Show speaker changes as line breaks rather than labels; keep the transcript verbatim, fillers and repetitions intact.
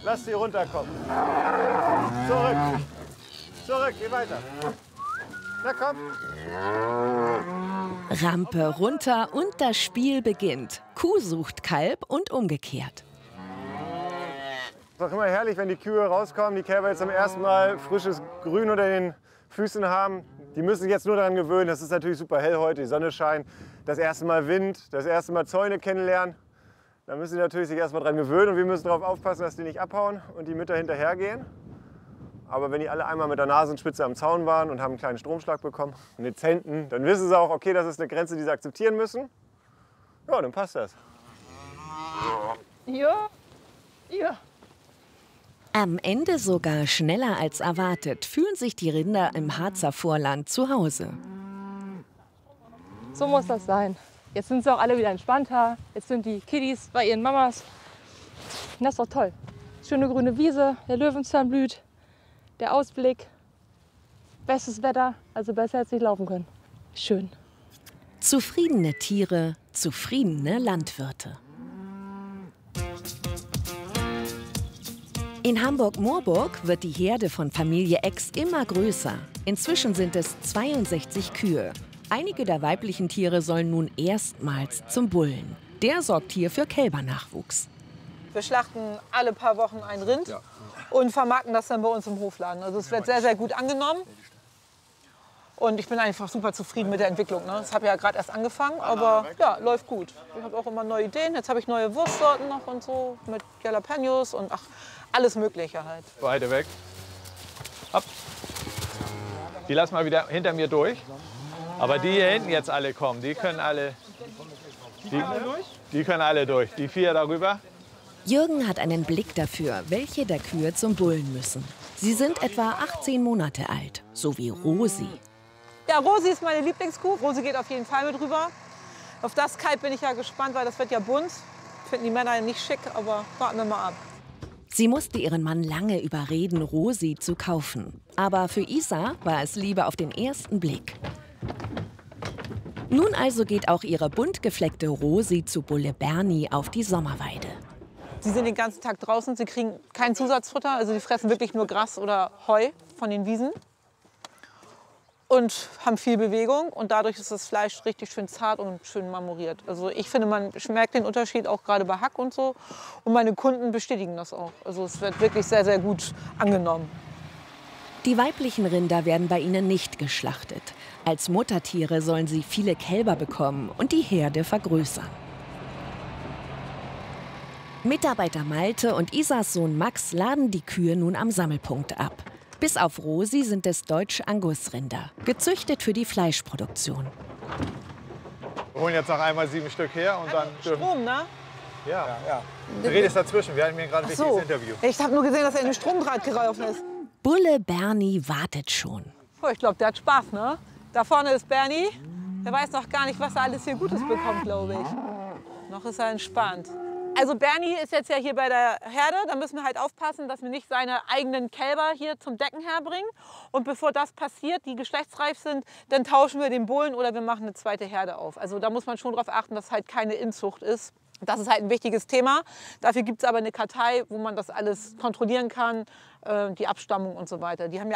Lass sie runterkommen. Zurück. Zurück, geh weiter. Na komm.
Rampe runter und das Spiel beginnt. Kuh sucht Kalb und umgekehrt.
Es ist doch immer herrlich, wenn die Kühe rauskommen, die Kälber jetzt zum ersten Mal frisches Grün unter den Füßen haben. Die müssen sich jetzt nur daran gewöhnen. Das ist natürlich super hell heute, die Sonne scheint. Das erste Mal Wind, das erste Mal Zäune kennenlernen. Da müssen sie natürlich sich erstmal dran gewöhnen und wir müssen darauf aufpassen, dass die nicht abhauen und die Mütter hinterhergehen. Aber wenn die alle einmal mit der Nasenspitze am Zaun waren und haben einen kleinen Stromschlag bekommen, einen dezenten, dann wissen sie auch, okay, das ist eine Grenze, die sie akzeptieren müssen. Ja, dann passt das.
Ja, ja.
Am Ende sogar schneller als erwartet fühlen sich die Rinder im Harzer Vorland zu Hause.
So muss das sein. Jetzt sind sie auch alle wieder entspannter. Jetzt sind die Kiddies bei ihren Mamas. Und das ist doch toll. Schöne grüne Wiese, der Löwenzahn blüht, der Ausblick, bestes Wetter, also besser hätte es nicht laufen können. Schön.
Zufriedene Tiere, zufriedene Landwirte. In Hamburg-Moorburg wird die Herde von Familie Ex immer größer. Inzwischen sind es zweiundsechzig Kühe. Einige der weiblichen Tiere sollen nun erstmals zum Bullen. Der sorgt hier für Kälbernachwuchs.
Wir schlachten alle paar Wochen ein Rind und vermarkten das dann bei uns im Hofladen. Also es wird sehr, sehr gut angenommen. Und ich bin einfach super zufrieden mit der Entwicklung. Ne? Das habe ja gerade erst angefangen, aber ja, läuft gut. Ich habe auch immer neue Ideen. Jetzt habe ich neue Wurstsorten noch und so mit Jalapenos und ach, alles Mögliche halt.
Beide weg. Hopp. Die lassen wir wieder hinter mir durch. Aber die hier hinten jetzt alle kommen, die können alle, die, die können alle durch. Die vier darüber.
Jürgen hat einen Blick dafür, welche der Kühe zum Bullen müssen. Sie sind etwa achtzehn Monate alt, so wie Rosi.
Ja, Rosi ist meine Lieblingskuh. Rosi geht auf jeden Fall mit rüber. Auf das Kalb bin ich ja gespannt, weil das wird ja bunt. Finden die Männer nicht schick, aber warten wir mal ab.
Sie musste ihren Mann lange überreden, Rosi zu kaufen. Aber für Isa war es Liebe auf den ersten Blick. Nun also geht auch ihre bunt gefleckte Rosi zu Bulle Bernie auf die Sommerweide.
Sie sind den ganzen Tag draußen, sie kriegen kein Zusatzfutter, also sie fressen wirklich nur Gras oder Heu von den Wiesen. Und haben viel Bewegung und dadurch ist das Fleisch richtig schön zart und schön marmoriert. Also ich finde, man schmeckt den Unterschied auch gerade bei Hack und so. Und meine Kunden bestätigen das auch. Also es wird wirklich sehr, sehr gut angenommen.
Die weiblichen Rinder werden bei ihnen nicht geschlachtet. Als Muttertiere sollen sie viele Kälber bekommen und die Herde vergrößern. Mitarbeiter Malte und Isas Sohn Max laden die Kühe nun am Sammelpunkt ab. Bis auf Rosi sind es Deutsch-Angus-Rinder, gezüchtet für die Fleischproduktion.
Wir holen jetzt noch einmal sieben Stück her und dann dürfen...
Strom, ne?
Ja, ja, ja. Du redest dazwischen, wir hatten mir gerade ein wichtiges
so.
Interview.
Ich habe nur gesehen, dass er in den Stromdraht gelaufen ist.
Bulle Bernie wartet schon.
Oh, ich glaube, der hat Spaß, ne? Da vorne ist Bernie. Der weiß noch gar nicht, was er alles hier Gutes bekommt, glaube ich. Noch ist er entspannt. Also Bernie ist jetzt ja hier bei der Herde. Da müssen wir halt aufpassen, dass wir nicht seine eigenen Kälber hier zum Decken herbringen. Und bevor das passiert, die geschlechtsreif sind, dann tauschen wir den Bullen oder wir machen eine zweite Herde auf. Also da muss man schon darauf achten, dass halt keine Inzucht ist. Das ist halt ein wichtiges Thema. Dafür gibt es aber eine Kartei, wo man das alles kontrollieren kann, äh, die Abstammung und so weiter. Die haben ja